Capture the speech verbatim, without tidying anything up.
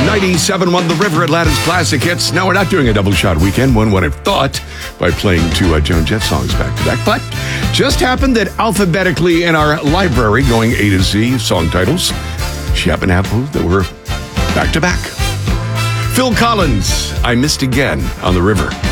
ninety-seven one The River, Atlanta's classic hits. Now, we're not doing a double shot weekend, one would have thought, by playing two uh, Joan Jett songs back to back. But just happened that alphabetically in our library, going A to Z song titles, she happened to have both that were back to back. Phil Collins, I Missed Again on The River.